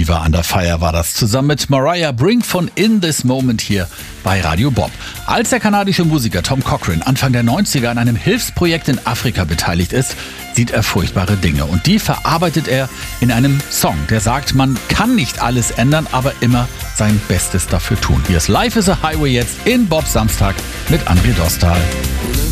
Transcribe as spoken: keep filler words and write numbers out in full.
Fever Under Fire war das, zusammen mit Mariah Brink von In This Moment hier bei Radio Bob. Als der kanadische Musiker Tom Cochrane Anfang der neunziger an einem Hilfsprojekt in Afrika beteiligt ist, sieht er furchtbare Dinge. Und die verarbeitet er in einem Song, der sagt, man kann nicht alles ändern, aber immer sein Bestes dafür tun. Hier ist Life is a Highway jetzt in Bob Samstag mit André Dostal.